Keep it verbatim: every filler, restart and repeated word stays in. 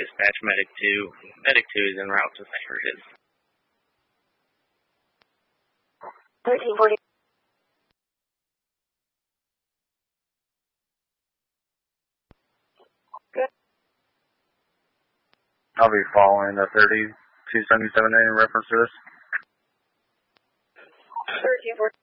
Dispatch Medic two. Medic two is en route to Saint Regis. thirteen forty. Good. I'll be following the thirty-two seventy-seven A in reference to this. thirteen forty.